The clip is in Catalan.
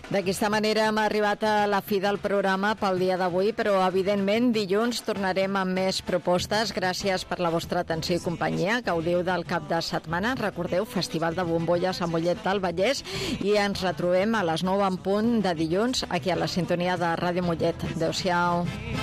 D'aquesta manera hem arribat a la fi del programa pel dia d'avui, però evidentment dilluns tornarem amb més propostes. Gràcies per la vostra atenció i companyia. Gaudiu del cap de setmana. Recordeu, Festival de Bombolles a Mollet del Vallès, i ens retrobem a les 9 en punt de dilluns aquí a la sintonia de Ràdio Mollet. Adéu-siau.